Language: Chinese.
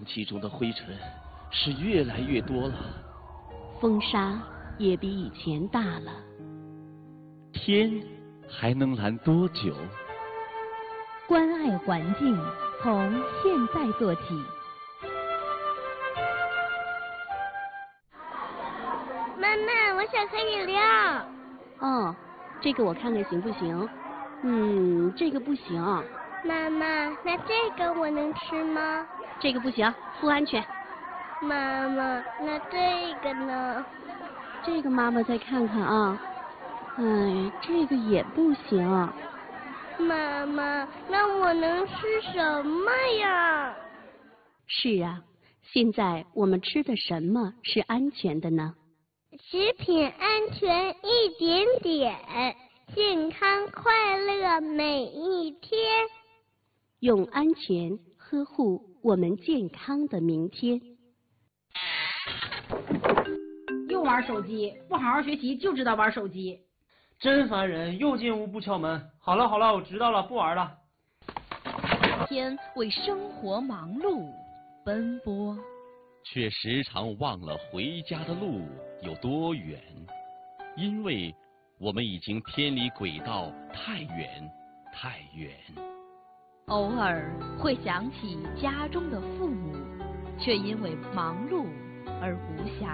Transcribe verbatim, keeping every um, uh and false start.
气中的灰尘是越来越多了， 风沙也比以前大了。 天还能蓝多久？ 关爱环境，从现在做起。 妈妈，我想喝饮料。 哦，这个我看看行不行？嗯，这个不行。 妈妈，那这个我能吃吗？ 这个不行，不安全。 妈妈，那这个呢？ 这个妈妈再看看啊。哎，这个也不行。 妈妈，那我能吃什么呀？ 是啊，现在我们吃的什么是安全的呢？ 食品安全一点点，健康快乐每一天。 用安全呵护我们健康的明天。 又玩手机，不好好学习就知道玩手机， 真烦人！又进屋不敲门。好了好了，我知道了，不玩了。 天为生活忙碌奔波， 却时常忘了回家的路有多远，因为我们已经偏离轨道太远太远。 偶尔会想起家中的父母，却因为忙碌而无暇